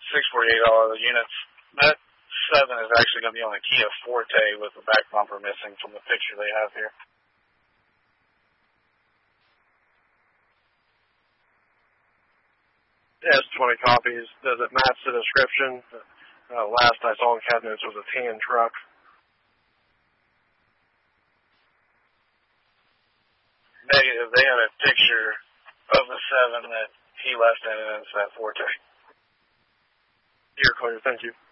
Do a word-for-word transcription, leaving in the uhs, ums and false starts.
six forty-eight all the units. That seven is actually going to be on a Kia Forte with the back bumper missing from the picture they have here. S twenty copies. Does it match the description? Uh, last I saw in cabinets was a tan truck. Negative. They have a picture of the seven that he left in, and it's that Forte. You're clear. Thank you.